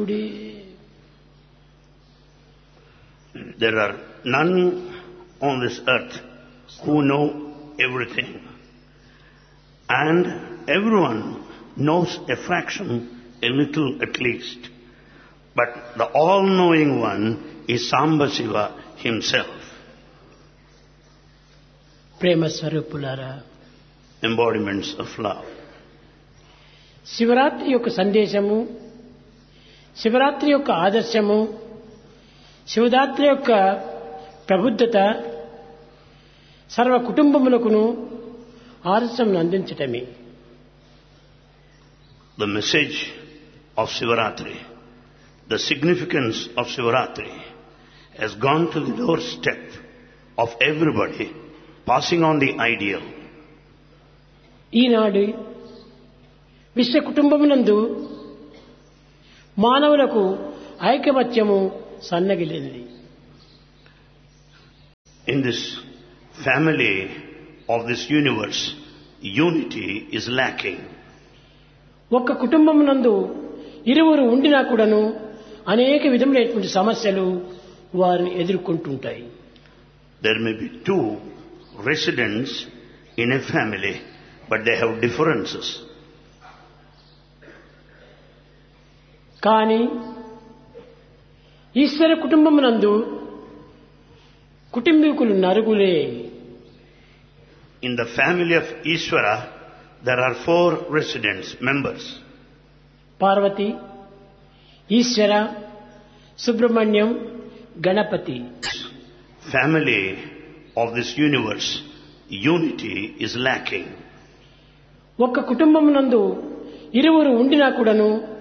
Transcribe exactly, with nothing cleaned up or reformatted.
శివుడే. There are none on this earth who know everything. And everyone knows a fraction, a little at least. But the all-knowing one is Samba Shiva himself. ప్రేమ స్వరూపులారా, Embodiments of love. Shivaratri యొక్క సందేశము, శివరాత్రి యొక్క ఆదర్శము, శివరాత్రి యొక్క ప్రబుద్ధత సర్వ కుటుంబములకును ఆదర్శం అందించటమే. The message of Shivaratri, the significance of Shivaratri has gone to the doorstep of everybody, passing on the ideal. ఈనాడు విశ్వ కుటుంబమునందు మానవులకు ఐకమత్యము సన్నగిలింది. In this family of this universe, unity is lacking. ఒక్క కుటుంబమునందు ఇరువురు ఉండినా కూడాను అనేక విధములైనటువంటి సమస్యలు వారిని ఎదుర్కొంటుంటాయి. There may be two residents in a family, but they have differences. కానీ ఈశ్వర కుటుంబమునందు కుటుంబీకులు నలుగురే. In the family of Ishvara, there are four residents, members. Parvati, Eshwara, Subrahmanyam, Ganapati. Family of this universe, unity is lacking. ఒక్క కుటుంబమునందు ఇరువురు ఉండినా కూడాను